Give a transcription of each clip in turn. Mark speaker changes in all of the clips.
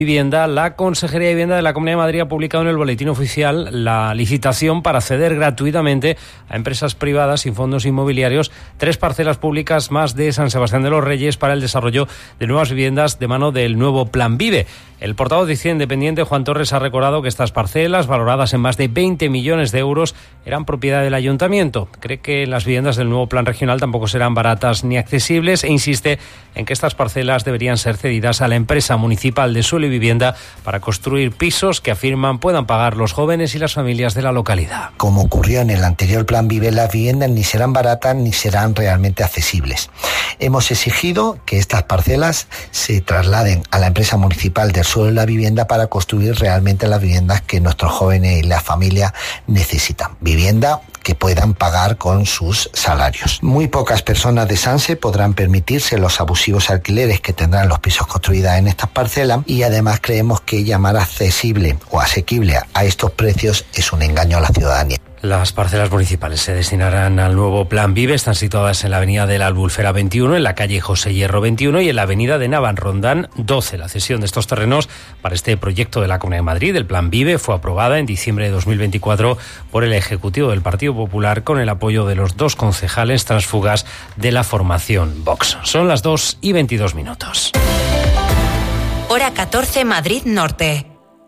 Speaker 1: Vivienda, la Consejería de Vivienda de la Comunidad de Madrid ha publicado en el Boletín Oficial la licitación para ceder gratuitamente a empresas privadas y fondos inmobiliarios 3 parcelas públicas más de San Sebastián de los Reyes para el desarrollo de nuevas viviendas de mano del nuevo Plan Vive. El portavoz de Izquierda Independiente, Juan Torres, ha recordado que estas parcelas, valoradas en más de 20 millones de euros, eran propiedad del Ayuntamiento. Cree que las viviendas del nuevo Plan Regional tampoco serán baratas ni accesibles e insiste en que estas parcelas deberían ser cedidas a la empresa municipal de suelo y vivienda para construir pisos que afirman puedan pagar los jóvenes y las familias de la localidad.
Speaker 2: Como ocurrió en el anterior Plan Vive, las viviendas ni serán baratas ni serán realmente accesibles. Hemos exigido que estas parcelas se trasladen a la empresa municipal del suelo y la vivienda para construir realmente las viviendas que nuestros jóvenes y las familias necesitan. Vivienda que puedan pagar con sus salarios. Muy pocas personas de Sanse podrán permitirse los abusivos alquileres que tendrán los pisos construidos en estas parcelas y además creemos que llamar accesible o asequible a estos precios es un engaño a la ciudadanía.
Speaker 1: Las parcelas municipales se destinarán al nuevo Plan Vive. Están situadas en la avenida de la Albufera 21, en la calle José Hierro 21 y en la avenida de Navarrondán 12. La cesión de estos terrenos para este proyecto de la Comunidad de Madrid, el Plan Vive, fue aprobada en diciembre de 2024 por el Ejecutivo del Partido Popular con el apoyo de los 2 concejales tránsfugas de la formación Vox. Son las 2:22.
Speaker 3: Hora 14, Madrid Norte.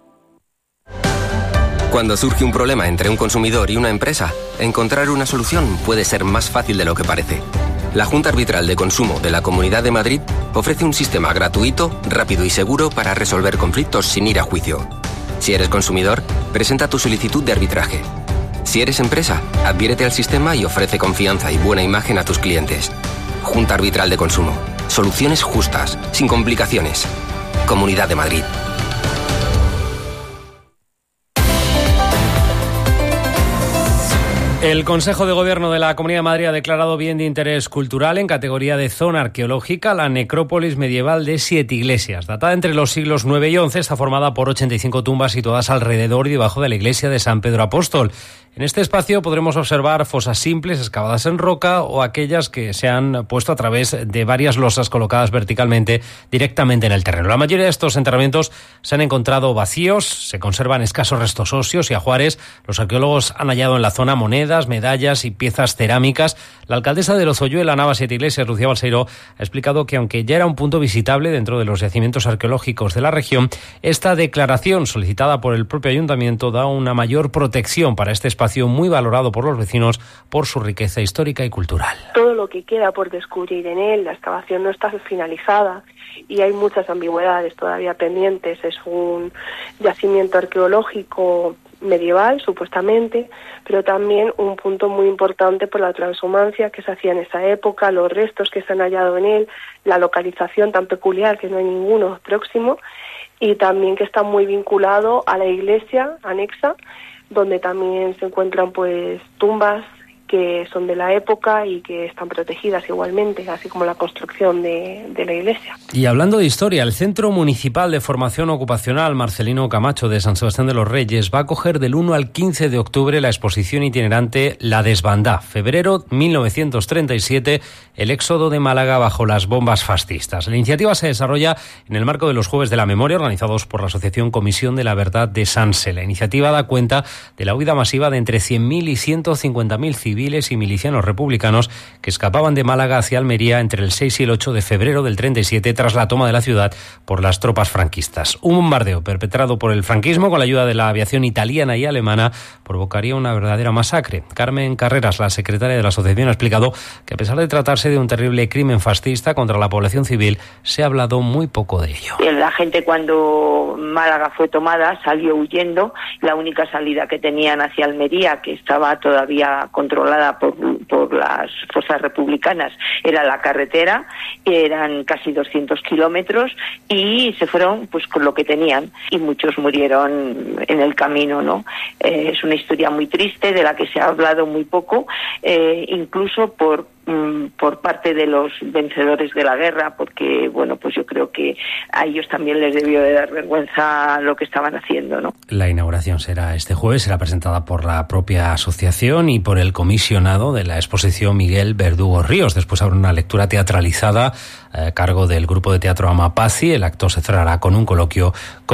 Speaker 4: Cuando surge un problema entre un consumidor y una empresa, encontrar una solución puede ser más fácil de lo que parece. La Junta Arbitral de Consumo de la Comunidad de Madrid ofrece un sistema gratuito, rápido y seguro para resolver conflictos sin ir a juicio. Si eres consumidor, presenta tu solicitud de arbitraje. Si eres empresa, adhiérete al sistema y ofrece confianza y buena imagen a tus clientes. Junta Arbitral de Consumo. Soluciones justas, sin complicaciones. Comunidad de Madrid.
Speaker 1: El Consejo de Gobierno de la Comunidad de Madrid ha declarado bien de interés cultural en categoría de zona arqueológica la necrópolis medieval de Siete Iglesias. Datada entre los siglos IX y XI, está formada por 85 tumbas situadas alrededor y debajo de la iglesia de San Pedro Apóstol. En este espacio podremos observar fosas simples excavadas en roca o aquellas que se han puesto a través de varias losas colocadas verticalmente directamente en el terreno. La mayoría de estos enterramientos se han encontrado vacíos, se conservan escasos restos óseos y ajuares. Los arqueólogos han hallado en la zona monedas, medallas y piezas cerámicas. La alcaldesa de Lozoyuela, Nava Siete Iglesias, Lucía Balseiro, ha explicado que aunque ya era un punto visitable dentro de los yacimientos arqueológicos de la región, esta declaración solicitada por el propio ayuntamiento da una mayor protección para este espacio muy valorado por los vecinos por su riqueza histórica y cultural.
Speaker 5: Todo lo que queda por descubrir en él, la excavación no está finalizada y hay muchas ambigüedades todavía pendientes. Es un yacimiento arqueológico medieval, supuestamente, pero también un punto muy importante por la transhumancia que se hacía en esa época, los restos que se han hallado en él, la localización tan peculiar que no hay ninguno próximo y también que está muy vinculado a la iglesia anexa, donde también se encuentran pues tumbas que son de la época y que están protegidas igualmente, así como la construcción de la iglesia.
Speaker 1: Y hablando de historia, el Centro Municipal de Formación Ocupacional Marcelino Camacho de San Sebastián de los Reyes va a acoger del 1 al 15 de octubre la exposición itinerante La Desbandá, febrero 1937, el éxodo de Málaga bajo las bombas fascistas. La iniciativa se desarrolla en el marco de los Jueves de la Memoria, organizados por la Asociación Comisión de la Verdad de Sanse. La iniciativa da cuenta de la huida masiva de entre 100.000 y 150.000 civiles y milicianos republicanos que escapaban de Málaga hacia Almería entre el 6 y el 8 de febrero del 37 tras la toma de la ciudad por las tropas franquistas. Un bombardeo perpetrado por el franquismo con la ayuda de la aviación italiana y alemana provocaría una verdadera masacre. Carmen Carreras, la secretaria de la asociación, ha explicado que a pesar de tratarse de un terrible crimen fascista contra la población civil, se ha hablado muy poco de ello.
Speaker 6: La gente, cuando Málaga fue tomada, salió huyendo. La única salida que tenían hacia Almería, que estaba todavía controlada por las fuerzas republicanas, era la carretera, eran casi 200 kilómetros y se fueron pues con lo que tenían y muchos murieron en el camino, ¿no? Es una historia muy triste de la que se ha hablado muy poco, incluso por parte de los vencedores de la guerra, porque bueno, pues yo creo que a ellos también les debió de dar vergüenza lo que estaban haciendo, ¿no?
Speaker 1: La inauguración será este jueves, será presentada por la propia asociación y por el Comité comisionado de la exposición Miguel Verdugo Ríos. Después habrá una lectura teatralizada a cargo del grupo de teatro Amapaci. El acto se cerrará con un coloquio